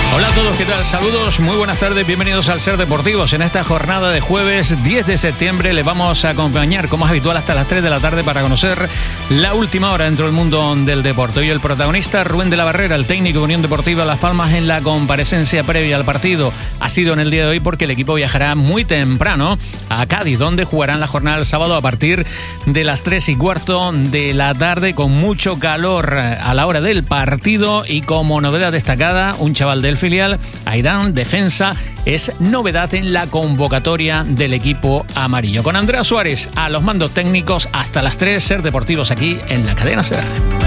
Hola a todos, ¿qué tal? Saludos, muy buenas tardes, bienvenidos al Ser Deportivos. En esta jornada de jueves 10 de septiembre les vamos a acompañar, como es habitual, hasta las 3 de la tarde para conocer la última hora dentro del mundo del deporte. Hoy el protagonista, Rubén de la Barrera, el técnico de Unión Deportiva Las Palmas, en la comparecencia previa al partido. Ha sido en el día de hoy porque el equipo viajará muy temprano a Cádiz, donde jugarán la jornada el sábado a partir de las 3:15 de la tarde, con mucho calor a la hora del partido. Y como novedad destacada, un chaval del filial, Aidán, defensa, es novedad en la convocatoria del equipo amarillo. Con Andrea Suárez a los mandos técnicos hasta las 3, Ser Deportivos aquí en la cadena SER.